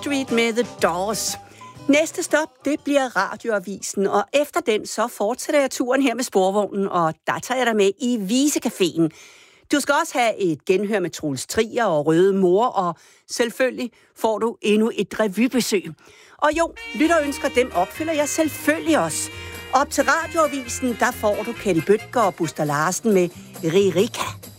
Street med The Doors. Næste stop, det bliver Radioavisen, og efter den så fortsætter jeg turen her med sporvognen, og der tager jeg dig med i Visecaféen. Du skal også have et genhør med Troels Trier og Røde Mor, og selvfølgelig får du endnu et revybesøg. Og jo, lytterønsker, dem opfylder jeg selvfølgelig også. Op til Radioavisen, der får du Kjeld Bødker og Buster Larsen med Ririka.